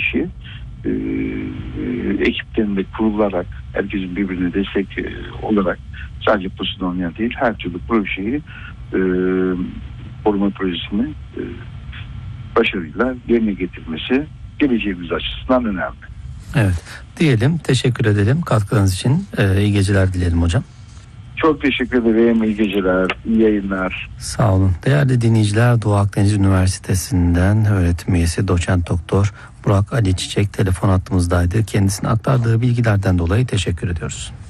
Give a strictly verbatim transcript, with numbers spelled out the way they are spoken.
işi e, ekiplerinde kurularak, herkesin birbirine destek e, olarak sadece Posidonia değil, her türlü projeyi e, koruma projesini e, başarıyla yerine getirmesi geleceğimiz açısından önemli. Evet. Diyelim, teşekkür edelim katkılarınız için. Ee, iyi geceler dilerim hocam. Çok teşekkür ederim. İyi geceler, iyi yayınlar. Sağ olun. Değerli dinleyiciler, Doğu Akdeniz Üniversitesi'nden öğretim üyesi doçent doktor Burak Ali Çiçek telefon hattımızdaydı. Kendisine aktardığı bilgilerden dolayı teşekkür ediyoruz.